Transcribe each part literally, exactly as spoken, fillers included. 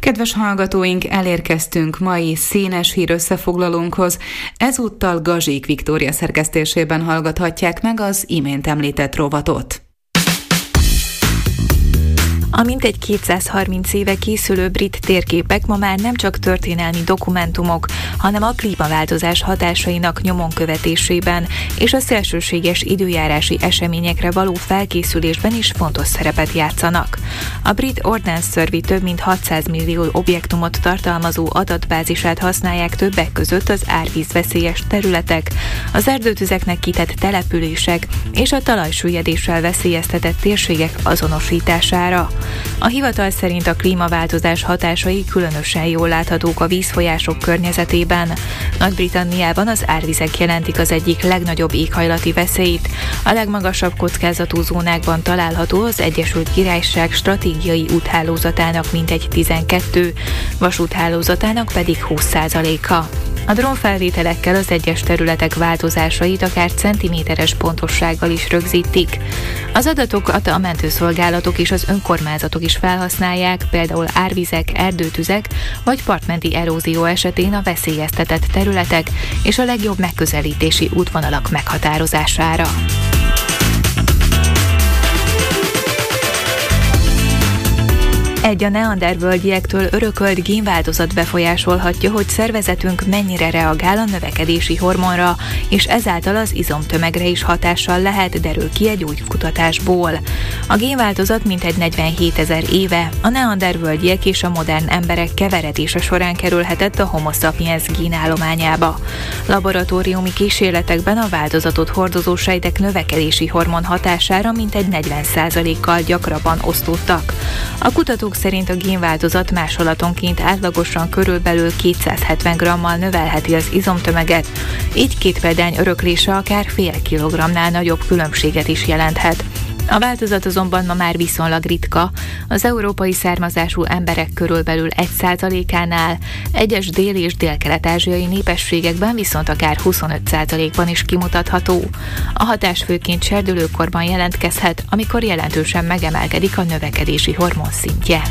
Kedves hallgatóink, elérkeztünk mai színes hír összefoglalónkhoz. Ezúttal Gazsik Viktória szerkesztésében hallgathatják meg az imént említett rovatot. A mintegy kétszázharminc éve készülő brit térképek ma már nem csak történelmi dokumentumok, hanem a klímaváltozás hatásainak nyomon követésében és a szélsőséges időjárási eseményekre való felkészülésben is fontos szerepet játszanak. A brit Ordnance Survey több mint hatszáz millió objektumot tartalmazó adatbázisát használják többek között az árvízveszélyes területek, az erdőtüzeknek kitett települések és a talajsüllyedéssel veszélyeztetett térségek azonosítására. A hivatal szerint a klímaváltozás hatásai különösen jól láthatók a vízfolyások környezetében. Nagy-Britanniában az árvizek jelentik az egyik legnagyobb éghajlati veszélyt. A legmagasabb kockázatú zónákban található az Egyesült Királyság stratégiai úthálózatának mintegy tizenkettő, vasúthálózatának pedig húsz százaléka. A drónfelvételekkel az egyes területek változásait akár centiméteres pontossággal is rögzítik. Az adatokat a mentőszolgálatok és az önkormányzatok is felhasználják, például árvizek, erdőtüzek vagy partmenti erózió esetén a veszélyeztetett területek és a legjobb megközelítési útvonalak meghatározására. Egy a neandervölgyektől örökölt génváltozat befolyásolhatja, hogy szervezetünk mennyire reagál a növekedési hormonra, és ezáltal az izomtömegre is hatással lehet, derül ki egy új kutatásból. A génváltozat mintegy negyvenhétezer éve a neandervölgyek és a modern emberek keveredése során kerülhetett a Homo sapiens génállományába. Laboratóriumi kísérletekben a változatot hordozó sejtek növekedési hormon hatására mintegy negyven százalékkal gyakrabban osztódtak. A kutatók szerint a génváltozat másolatonként átlagosan körülbelül kétszázhetven grammal növelheti az izomtömeget, így két példány öröklése akár fél kilogrammnál nagyobb különbséget is jelenthet. A változat azonban ma már viszonylag ritka, az európai származású emberek körülbelül egy százalékánál, egyes dél- és délkelet-ázsiai népességekben viszont akár huszonöt százalékban is kimutatható. A hatás főként serdülőkorban jelentkezhet, amikor jelentősen megemelkedik a növekedési hormon szintje.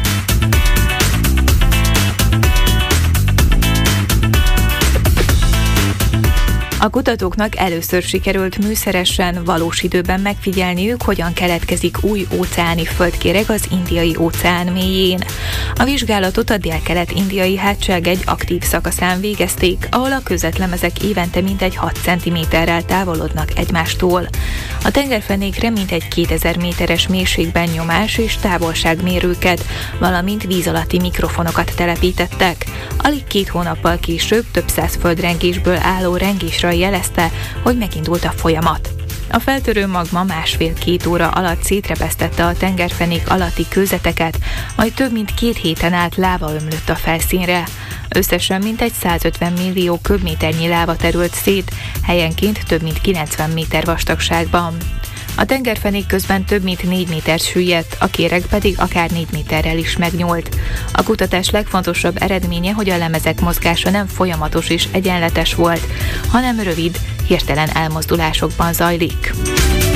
A kutatóknak először sikerült műszeresen, valós időben megfigyelniük, hogyan keletkezik új óceáni földkéreg az Indiai óceán mélyén. A vizsgálatot a délkelet-indiai hátság egy aktív szakaszán végezték, ahol a kőzetlemezek évente mintegy hat centiméterrel távolodnak egymástól. A tengerfenékre mintegy kétezer méteres mélységben nyomás és távolságmérőket, valamint víz alatti mikrofonokat telepítettek. Alig két hónappal később több száz földrengésből álló rengésre jelezte, hogy megindult a folyamat. A feltörő magma másfél-két óra alatt szétrepesztette a tengerfenék alatti kőzeteket, majd több mint két héten át láva ömlött a felszínre. Összesen mintegy százötven millió köbméternyi láva terült szét, helyenként több mint kilencven méter vastagságban. A tengerfenék közben több mint négy méter süllyedt, a kéreg pedig akár négy méterrel is megnyúlt. A kutatás legfontosabb eredménye, hogy a lemezek mozgása nem folyamatos és egyenletes volt, hanem rövid, hirtelen elmozdulásokban zajlik.